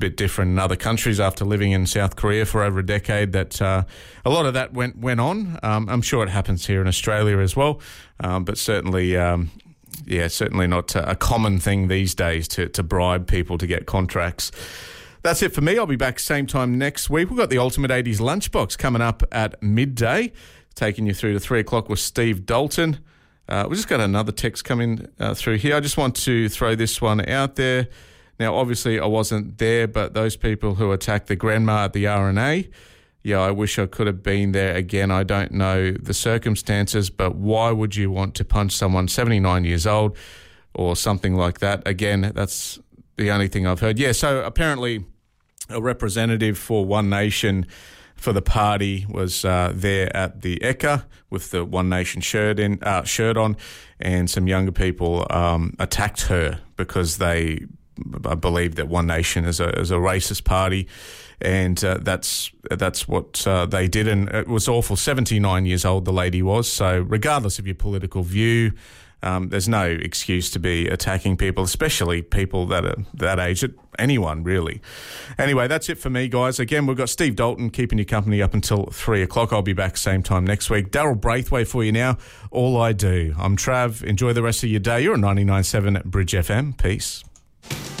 bit different in other countries after living in South Korea for over a decade, that a lot of that went on. I'm sure it happens here in Australia as well, but certainly certainly not a common thing these days to bribe people to get contracts. That's it for me. I'll be back same time next week. We've got the Ultimate 80s Lunchbox coming up at midday, taking you through to 3 o'clock with Steve Dalton. We just got another text coming through here. I just want to throw this one out there. Now, obviously, I wasn't there, but those people who attacked the grandma at the RNA, I wish I could have been there again. I don't know the circumstances, but why would you want to punch someone 79 years old or something like that? Again, that's the only thing I've heard. Yeah, so apparently a representative for One Nation for the party was there at the Ekka with the One Nation shirt on, and some younger people attacked her because they believe that One Nation is a racist party, and that's what they did, and it was awful. 79 years old the lady was, so regardless of your political view, there's no excuse to be attacking people, especially people that are that age, anyone really. Anyway, that's it for me, guys. Again, we've got Steve Dalton keeping you company up until 3 o'clock. I'll be back same time next week. Daryl Braithwaite for you now. All I Do. I'm Trav. Enjoy the rest of your day. You're on 99.7 Bridge FM. Peace.